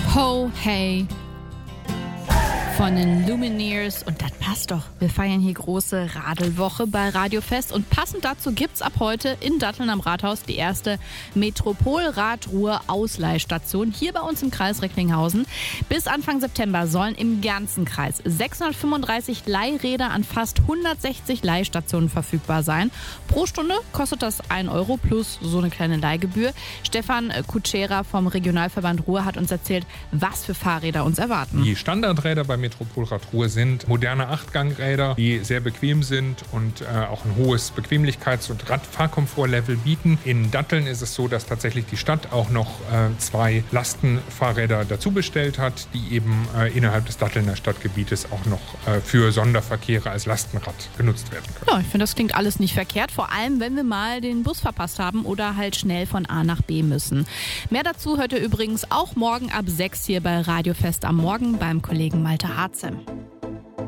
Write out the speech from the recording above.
Ho, hey von den Lumineers. Und das passt doch. Wir feiern hier große Radelwoche bei Radio Fest. Und passend dazu gibt's ab heute in Datteln am Rathaus die erste Metropol-Radruhr-Ausleihstation hier bei uns im Kreis Recklinghausen. Bis Anfang September sollen im ganzen Kreis 635 Leihräder an fast 160 Leihstationen verfügbar sein. Pro Stunde kostet das 1 Euro plus so eine kleine Leihgebühr. Stefan Kutschera vom Regionalverband Ruhr hat uns erzählt, was für Fahrräder uns erwarten. Die Standardräder bei Metropolrad Ruhr sind moderne 8-Gang-Räder, die sehr bequem sind und auch ein hohes Bequemlichkeits- und Radfahrkomfortlevel bieten. In Datteln ist es so, dass tatsächlich die Stadt auch noch 2 Lastenfahrräder dazu bestellt hat, die eben innerhalb des Dattelner Stadtgebietes auch noch für Sonderverkehre als Lastenrad genutzt werden können. Ja, ich finde, das klingt alles nicht verkehrt, vor allem, wenn wir mal den Bus verpasst haben oder halt schnell von A nach B müssen. Mehr dazu hört ihr übrigens auch morgen ab 6 hier bei Radio Fest am Morgen beim Kollegen Malte Harzem.